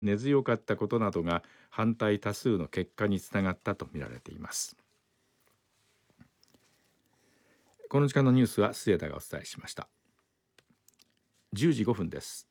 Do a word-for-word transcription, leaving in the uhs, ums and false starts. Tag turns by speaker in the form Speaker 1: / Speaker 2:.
Speaker 1: 根強かったことなどが反対多数の結果につながったとみられています。この時間のニュースは末田がお伝えしました。じゅうじごふんです。